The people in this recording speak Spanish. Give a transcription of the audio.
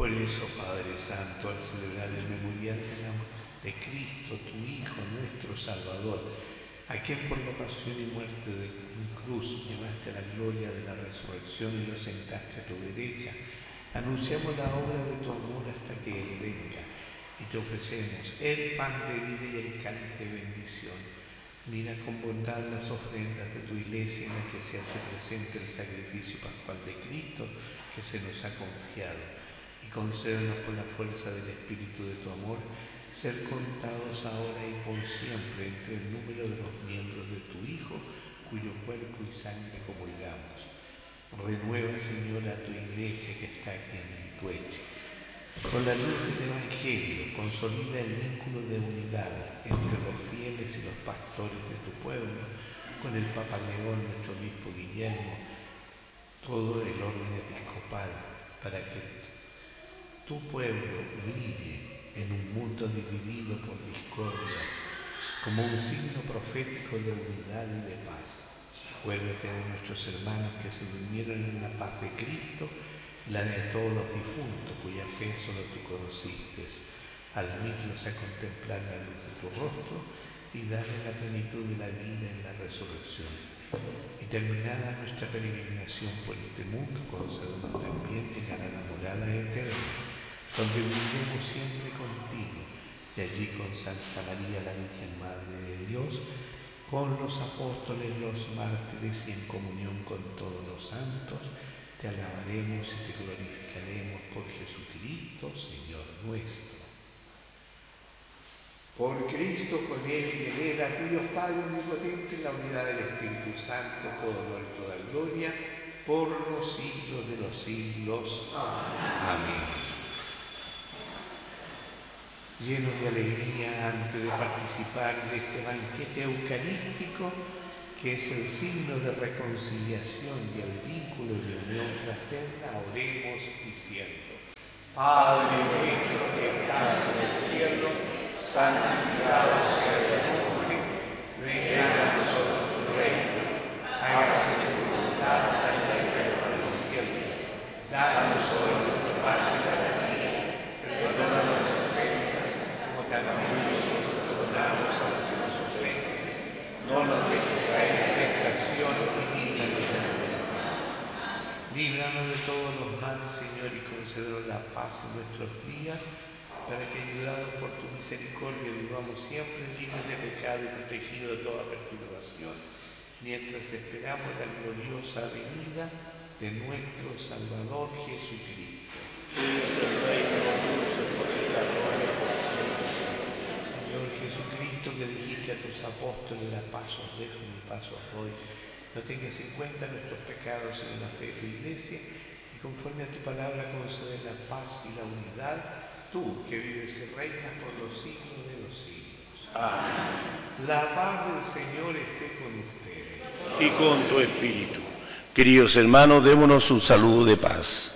Por eso, Padre Santo, al celebrar el memorial de Cristo, tu Hijo, nuestro Salvador, a quien por la pasión y muerte de cruz llevaste a la gloria de la resurrección y lo sentaste a tu derecha, anunciamos la obra de tu amor hasta que Él venga, y te ofrecemos el pan de vida y el cáliz de bendición. Mira con bondad las ofrendas de tu iglesia en la que se hace presente el sacrificio pascual de Cristo que se nos ha confiado, y concédenos por la fuerza del Espíritu de tu amor ser contados ahora y por siempre entre el número de los miembros de tu Hijo, cuyo cuerpo y sangre comulgamos. Renueva, Señor, a tu iglesia que está aquí en el Tueche. Con la luz del Evangelio, consolida el vínculo de unidad entre los fieles y los pastores de tu pueblo, con el Papa León, nuestro obispo Guillermo, todo el orden episcopal, para que tu pueblo brille en un mundo dividido por discordias, como un signo profético de unidad y de paz. Acuérdate de nuestros hermanos que se durmieron en la paz de Cristo, la de todos los difuntos, cuya fe solo tú conociste. Admítelos a contemplar la luz de tu rostro y darle la plenitud de la vida en la resurrección. Y terminada nuestra peregrinación por este mundo, concédenos también llegar a la morada eterna, donde viviremos siempre contigo, y allí con Santa María, la Virgen Madre de Dios, con los apóstoles, los mártires y en comunión con todos los santos, te alabaremos y te glorificaremos por Jesucristo, Señor nuestro. Por Cristo, con Él y en Él, a ti Dios Padre omnipotente, en la unidad del Espíritu Santo, todo honor y toda gloria, por los siglos de los siglos. Amén. Llenos de alegría antes de participar de este banquete eucarístico, que es el signo de reconciliación y el vínculo de unión fraterna, oremos diciendo: Padre nuestro que estás en el cielo, santificado sea tu nombre, venga a nosotros tu reino, hágase tu voluntad en la tierra como en el cielo. Danos hoy nuestro pan de cada día, perdona nuestras ofensas, como también nosotros perdonamos a los que nos ofenden. No nos dejes caer en tentación y líbranos del mal. Líbranos de todos los males, Señor, y concédenos la paz en nuestros días, para que, ayudados por tu misericordia, vivamos siempre libres de pecado y protegidos de toda perturbación, mientras esperamos la gloriosa venida de nuestro Salvador Jesucristo. Señor Jesucristo, que dijiste a tus apóstoles: la paz os dejo, mi paz os doy, no tengas en cuenta nuestros pecados en la fe de tu iglesia, y conforme a tu palabra concede la paz y la unidad, tú que vives y reinas por los siglos de los siglos. Amén. La paz del Señor esté con ustedes. Y con tu espíritu. Queridos hermanos, démonos un saludo de paz.